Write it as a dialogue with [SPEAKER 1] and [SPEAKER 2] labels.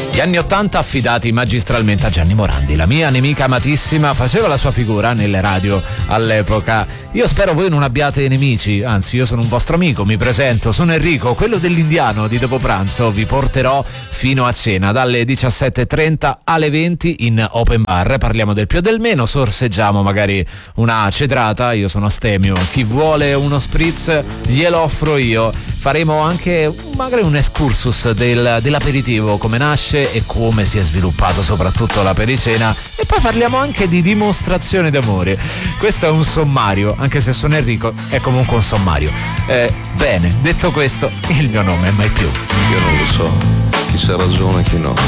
[SPEAKER 1] Gli anni '80 affidati magistralmente a Gianni Morandi. La mia nemica amatissima faceva la sua figura nelle radio all'epoca. Io spero voi non abbiate nemici, anzi io sono un vostro amico, mi presento, sono Enrico, quello dell'Indiano di dopo pranzo. Vi porterò fino a cena dalle 17:30 alle 20 in open bar. Parliamo del più e del meno, sorseggiamo magari una cedrata, io sono astemio, chi vuole uno spritz glielo offro io. Faremo anche magari un excursus dell'aperitivo, come nasce e come si è sviluppato soprattutto la pericena, e poi parliamo anche di dimostrazione d'amore. Questo è un sommario, anche se sono Enrico è comunque un sommario. Bene, detto questo, il mio nome è Mai Più.
[SPEAKER 2] Io non lo so chi c'ha ragione e chi no,